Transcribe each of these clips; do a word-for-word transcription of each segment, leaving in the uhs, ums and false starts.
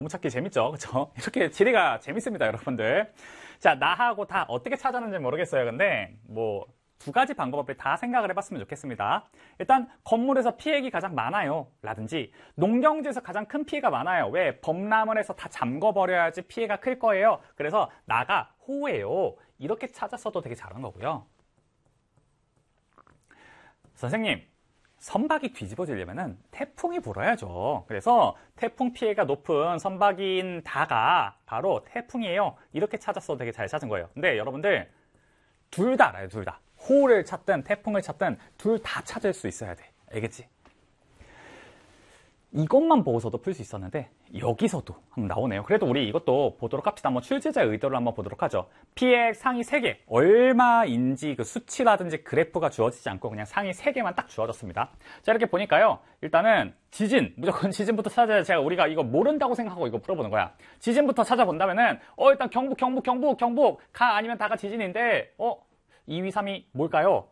너무 찾기 재밌죠? 그쵸? 이렇게 지리가 재밌습니다, 여러분들. 자, 나하고 다 어떻게 찾았는지 모르겠어요. 근데 뭐 두 가지 방법을 다 생각을 해봤으면 좋겠습니다. 일단 건물에서 피해가 가장 많아요 라든지 농경지에서 가장 큰 피해가 많아요. 왜? 범람을 해서 다 잠궈버려야지 피해가 클 거예요. 그래서 나가 호우예요. 이렇게 찾았어도 되게 잘한 거고요. 선생님, 선박이 뒤집어지려면 태풍이 불어야죠. 그래서 태풍 피해가 높은 선박인 다가 바로 태풍이에요. 이렇게 찾았어도 되게 잘 찾은 거예요. 근데 여러분들 둘 다 알아요. 둘 다. 호우를 찾든 태풍을 찾든 둘 다 찾을 수 있어야 돼. 알겠지? 이것만 보고서도 풀 수 있었는데 여기서도 한번 나오네요. 그래도 우리 이것도 보도록 합시다. 한번 출제자의 의도를 한번 보도록 하죠. 피해 상위 세 개, 얼마인지 그 수치라든지 그래프가 주어지지 않고 그냥 상위 세 개만 딱 주어졌습니다. 자, 이렇게 보니까요. 일단은 지진, 무조건 지진부터 찾아야 제가 우리가 이거 모른다고 생각하고 이거 풀어보는 거야. 지진부터 찾아본다면은 어 일단 경북, 경북, 경북, 경북 가 아니면 다가 지진인데 어 이 위, 삼 위 뭘까요?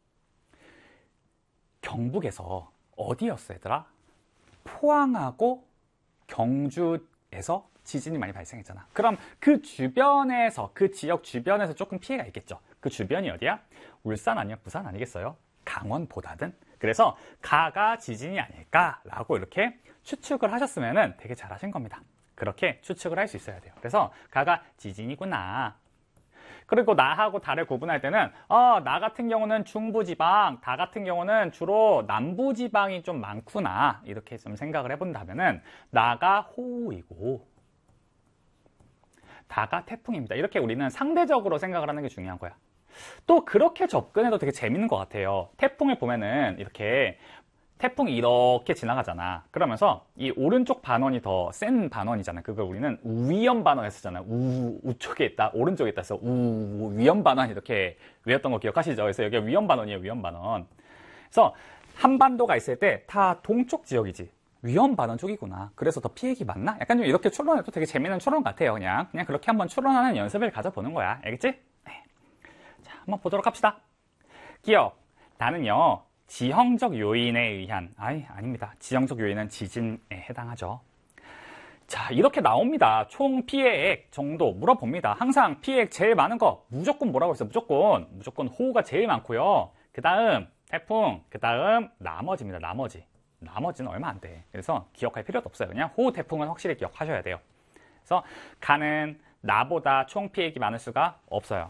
경북에서 어디였어 얘들아? 포항하고 경주에서 지진이 많이 발생했잖아. 그럼 그 주변에서, 그 지역 주변에서 조금 피해가 있겠죠. 그 주변이 어디야? 울산 아니야? 부산 아니겠어요? 강원보다든? 그래서 가가 지진이 아닐까라고 이렇게 추측을 하셨으면 되게 잘하신 겁니다. 그렇게 추측을 할 수 있어야 돼요. 그래서 가가 지진이구나. 그리고 나하고 다를 구분할 때는 어, 나 같은 경우는 중부지방, 다 같은 경우는 주로 남부지방이 좀 많구나 이렇게 좀 생각을 해본다면은 나가 호우이고 다가 태풍입니다. 이렇게 우리는 상대적으로 생각을 하는 게 중요한 거야. 또 그렇게 접근해도 되게 재밌는 것 같아요. 태풍을 보면은 이렇게 태풍이 이렇게 지나가잖아. 그러면서 이 오른쪽 반원이 더 센 반원이잖아. 그걸 우리는 우위험 반원 했었잖아. 우, 우쪽에 있다, 오른쪽에 있다 해서 우, 위험 반원 이렇게 외웠던 거 기억하시죠? 그래서 여기가 위험 반원이에요, 위험 반원. 그래서 한반도가 있을 때 다 동쪽 지역이지. 위험 반원 쪽이구나. 그래서 더 피해가 많나? 약간 좀 이렇게 추론해도 되게 재밌는 추론 같아요. 그냥 그냥 그렇게 한번 추론하는 연습을 가져보는 거야. 알겠지? 네. 자, 한번 보도록 합시다. 기억. 나는요. 지형적 요인에 의한, 아니, 아닙니다. 지형적 요인은 지진에 해당하죠. 자, 이렇게 나옵니다. 총 피해액 정도 물어봅니다. 항상 피해액 제일 많은 거 무조건 뭐라고 했어요? 무조건, 무조건 호우가 제일 많고요. 그 다음 태풍, 그 다음 나머지입니다. 나머지. 나머지는 얼마 안 돼. 그래서 기억할 필요도 없어요. 그냥 호우, 태풍은 확실히 기억하셔야 돼요. 그래서 가는 나보다 총 피해액이 많을 수가 없어요.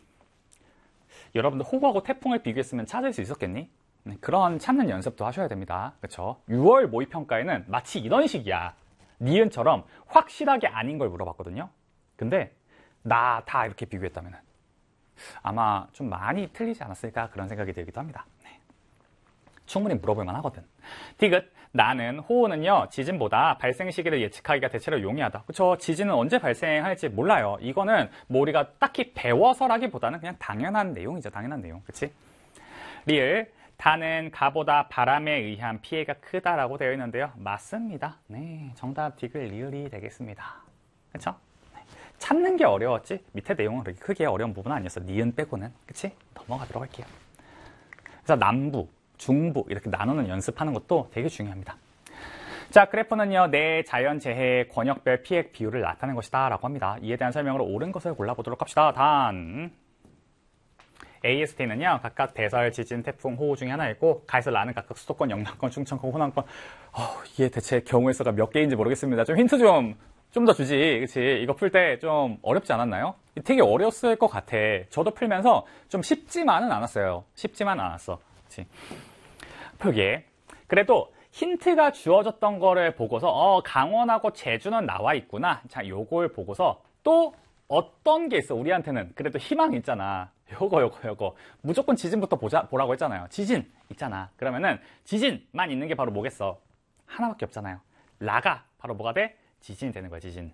여러분들 호우하고 태풍을 비교했으면 찾을 수 있었겠니? 그런 찾는 연습도 하셔야 됩니다. 그렇죠? 유월 모의평가에는 마치 이런 식이야. 니은처럼 확실하게 아닌 걸 물어봤거든요. 근데 나 다 이렇게 비교했다면 아마 좀 많이 틀리지 않았을까 그런 생각이 들기도 합니다. 네. 충분히 물어볼 만하거든. 디귿. 나는 호우는요 지진보다 발생 시기를 예측하기가 대체로 용이하다. 그렇죠? 지진은 언제 발생할지 몰라요. 이거는 뭐 우리가 딱히 배워서라기보다는 그냥 당연한 내용이죠. 당연한 내용. 그렇지? 리을. 다는 가보다 바람에 의한 피해가 크다라고 되어 있는데요. 맞습니다. 네, 정답 디귿 리을이 되겠습니다. 그렇죠? 네. 찾는 게 어려웠지 밑에 내용은 그렇게 크게 어려운 부분은 아니었어. 니은 빼고는. 그치? 넘어가도록 할게요. 그래서 남부, 중부 이렇게 나누는 연습하는 것도 되게 중요합니다. 자, 그래프는요. 내 자연재해의 권역별 피해 비율을 나타낸 것이다 라고 합니다. 이에 대한 설명으로 옳은 것을 골라보도록 합시다. 단 에이에스티는요 각각 대설, 지진, 태풍, 호우 중에 하나이고 가에서 나는 각각 수도권, 영남권, 충청권, 호남권. 어, 이게 대체 경우의 수가 몇 개인지 모르겠습니다. 좀 힌트 좀 좀 더 주지. 그치? 이거 풀 때 좀 어렵지 않았나요? 되게 어려웠을 것 같아. 저도 풀면서 좀 쉽지만은 않았어요. 쉽지만 않았어. 그치? 표기에 그래도 힌트가 주어졌던 거를 보고서 어 강원하고 제주는 나와 있구나. 자, 요걸 보고서 또 어떤 게 있어? 우리한테는 그래도 희망이 있잖아. 요거 요거 요거 무조건 지진부터 보자 보라고 했잖아요. 지진 있잖아. 그러면은 지진만 있는 게 바로 뭐겠어? 하나밖에 없잖아요. 라가 바로 뭐가 돼? 지진이 되는 거야. 지진.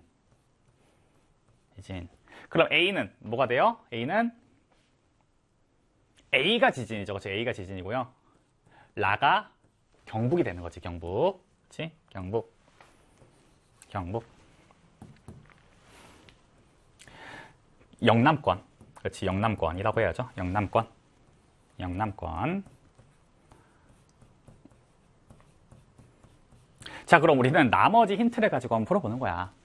지진. 그럼 A는 뭐가 돼요? A는 A가 지진이죠. 그렇지? A가 지진이고요. 라가 경북이 되는 거지. 경북. 그렇지? 경북. 경북. 영남권. 그렇지. 영남권이라고 해야죠. 영남권. 영남권. 자, 그럼 우리는 나머지 힌트를 가지고 한번 풀어보는 거야.